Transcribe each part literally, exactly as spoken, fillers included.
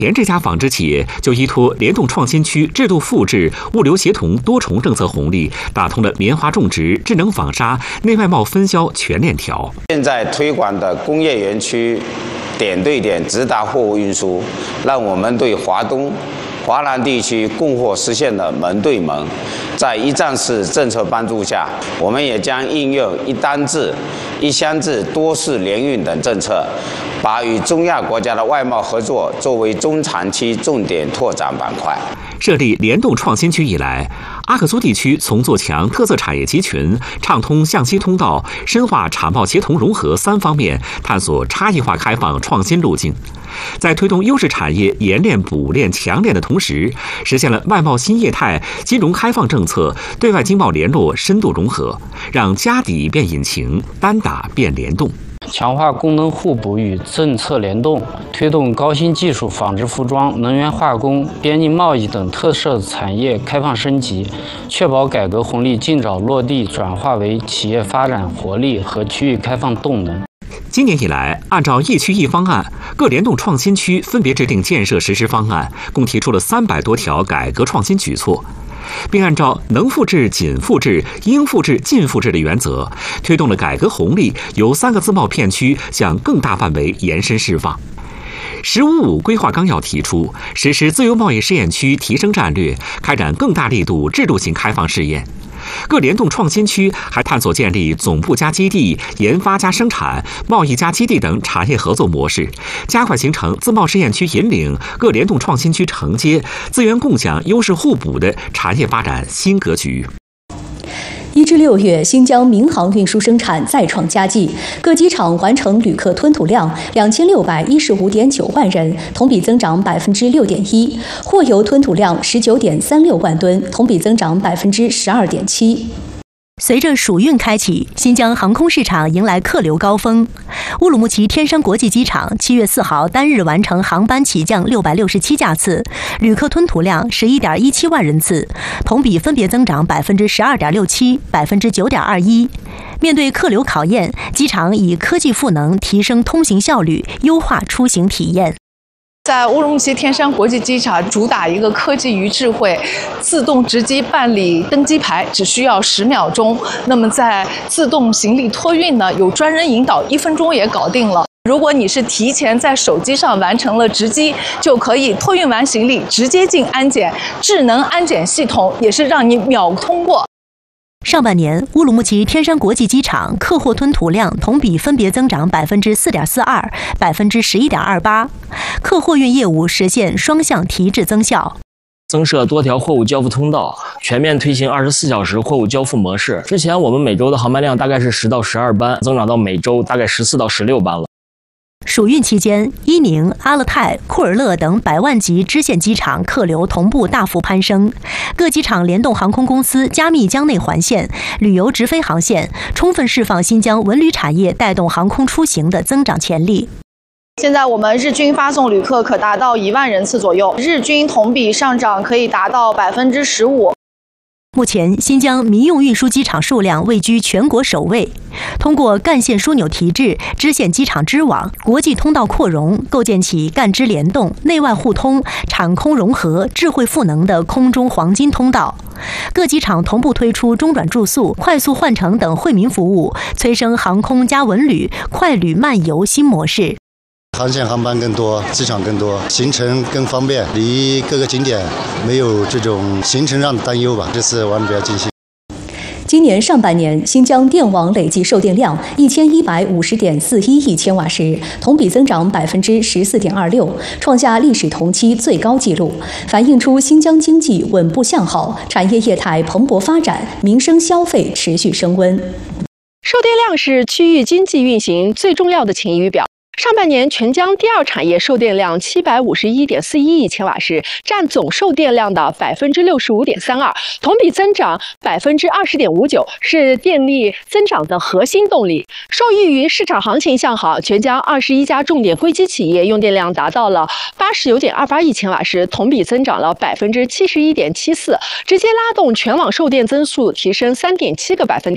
前这家纺织企业就依托联动创新区制度复制、物流协同多重政策红利，打通了棉花种植、智能纺纱、内外贸分销全链条。 现在推广的工业园区点对点直达货物运输，让我们对华东、华南地区供货实现了门对门。在一站式政策帮助下，我们也将应用一单制、一箱制、多式联运等政策，把与中亚国家的外贸合作作为中长期重点拓展板块。 设立联动创新区以来，阿克苏地区从做强特色产业集群、畅通向西通道、深化产贸协同融合三方面，探索差异化开放创新路径。在推动优势产业研炼、补炼、强炼的同时，实现了外贸新业态、金融开放政策、对外经贸联络深度融合，让家底变引擎，单打变联动。 强化功能互补与政策联动，推动高新技术纺织服装、能源化工、边境贸易等特色产业开放升级，确保改革红利尽早落地，转化为企业发展活力和区域开放动能。 今年以来，按照一区一方案，各联动创新区分别制定建设实施方案，共提出了三百多条改革创新举措，并按照能复制、紧复制、应复制、尽复制的原则，推动了改革红利由三个自贸片区向更大范围延伸释放。“十五五”规划纲要提出，实施自由贸易试验区提升战略，开展更大力度制度性开放试验。各联动创新区还探索建立总部加基地、研发加生产、贸易加基地等产业合作模式，加快形成自贸试验区引领、各联动创新区承接、资源共享、优势互补的产业发展新格局。 一至六月，新疆民航运输生产再创佳绩，各机场完成旅客吞吐量两千六百一十五点九万人，同比增长百分之六点一；货邮吞吐量十九点三六万吨，同比增长百分之十二点七。 随着暑运开启，新疆航空市场迎来客流高峰。乌鲁木齐天山国际机场七月四号单日完成航班起降六百六十七架次，旅客吞吐量十一点一七万人次，同比分别增长百分之十二点六七、百分之九点二一。面对客流考验，机场以科技赋能提升通行效率，优化出行体验。 在乌鲁木齐天山国际机场，主打一个科技与智慧，自动值机办理登机牌只需要十秒钟。那么在自动行李托运呢，有专人引导，一分钟也搞定了。如果你是提前在手机上完成了值机，就可以托运完行李直接进安检，智能安检系统也是让你秒通过。 上半年，乌鲁木齐天山国际机场客货吞吐量同比分别增长百分之四点四二、百分之十一点二八，客货运业务实现双向提质增效。 增设多条货物交付通道，全面推行二十四小时货物交付模式。之前我们每周的航班量大概是十到十二班，增长到每周大概十四到十六班了。 暑运期间，伊宁、阿勒泰、库尔勒等百万级支线机场客流同步大幅攀升，各机场联动航空公司加密疆内环线、旅游直飞航线，充分释放新疆文旅产业带动航空出行的增长潜力。 现在我们日均发送旅客可达到一万人次左右，日均同比上涨可以达到百分之十五。 目前，新疆民用运输机场数量位居全国首位。通过干线枢纽提质、支线机场织网、国际通道扩容，构建起干支联动、内外互通、产空融合、智慧赋能的空中黄金通道。各机场同步推出中转住宿、快速换乘等惠民服务，催生航空加文旅、快旅慢游新模式。 航线航班更多，机场更多，行程更方便，离各个景点没有这种行程上的担忧吧。这次玩得比较尽兴。 今年上半年，新疆电网累计售电量一千一百五十点四一亿千瓦时，同比增长百分之十四点二六，创下历史同期最高纪录，反映出新疆经济稳步向好，产业业态蓬勃发展，民生消费持续升温。 售电量是区域经济运行最重要的晴雨表。上半年，全疆第二产业售电量七百五十一点四一亿千瓦时，占总售电量的百分之六十五点三二，同比增长百分之二十点五九，是电力增长的核心动力。受益于市场行情向好，全疆二十一家重点硅基企业用电量达到了八十九点二八亿千瓦时，同比增长了百分之七十一点七四，直接拉动全网售电增速提升三点七个百分点。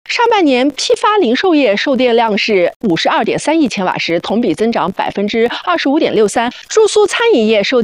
上半年批发零售业售电量是五十二点三亿千瓦时，同比增长百分之二十五点六三；住宿餐饮业售